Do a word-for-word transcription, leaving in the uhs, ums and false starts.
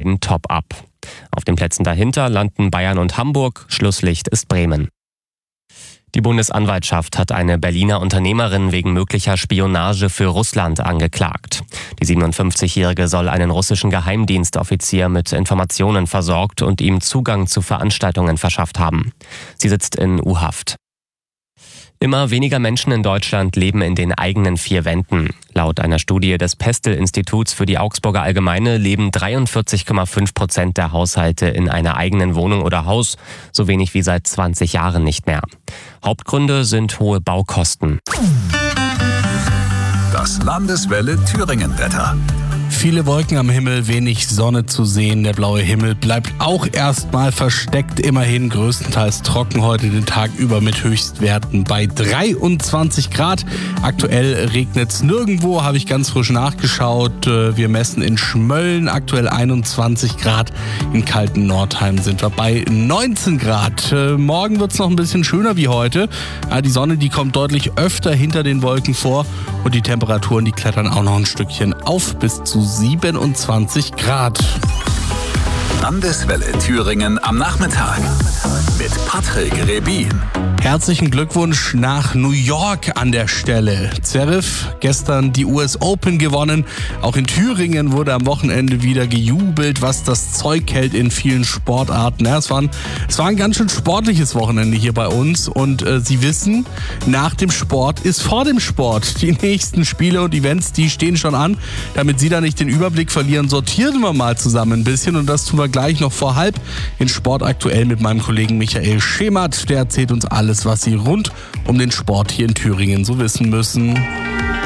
schneiden top ab. Auf den Plätzen dahinter landen Bayern und Hamburg, Schlusslicht ist Bremen. Die Bundesanwaltschaft hat eine Berliner Unternehmerin wegen möglicher Spionage für Russland angeklagt. Die siebenundfünfzigjährige soll einen russischen Geheimdienstoffizier mit Informationen versorgt und ihm Zugang zu Veranstaltungen verschafft haben. Sie sitzt in U-Haft. Immer weniger Menschen in Deutschland leben in den eigenen vier Wänden. Laut einer Studie des Pestel-Instituts für die Augsburger Allgemeine leben dreiundvierzig Komma fünf Prozent der Haushalte in einer eigenen Wohnung oder Haus, so wenig wie seit zwanzig Jahren nicht mehr. Hauptgründe sind hohe Baukosten. Das Landeswelle Thüringen-Wetter. Viele Wolken am Himmel, wenig Sonne zu sehen. Der blaue Himmel bleibt auch erstmal versteckt. Immerhin größtenteils trocken heute den Tag über mit Höchstwerten bei dreiundzwanzig Grad. Aktuell regnet es nirgendwo, habe ich ganz frisch nachgeschaut. Wir messen in Schmölln aktuell einundzwanzig Grad. In kalten Nordheim sind wir bei neunzehn Grad. Morgen wird es noch ein bisschen schöner wie heute. Die Sonne, die kommt deutlich öfter hinter den Wolken vor und die Temperaturen, die klettern auch noch ein Stückchen auf bis zu siebenundzwanzig Grad. Landeswelle Thüringen am Nachmittag mit Patrick Rebin. Herzlichen Glückwunsch nach New York an der Stelle. Zverev gestern die U S Open gewonnen. Auch in Thüringen wurde am Wochenende wieder gejubelt, was das Zeug hält in vielen Sportarten. Ja, es, war ein, es war ein ganz schön sportliches Wochenende hier bei uns. Und äh, Sie wissen, nach dem Sport ist vor dem Sport. Die nächsten Spiele und Events, die stehen schon an. Damit Sie da nicht den Überblick verlieren, sortieren wir mal zusammen ein bisschen. Und das tun wir gleich noch vor halb in Sport aktuell mit meinem Kollegen Michael Schemert. Der erzählt uns alles, was Sie rund um den Sport hier in Thüringen so wissen müssen.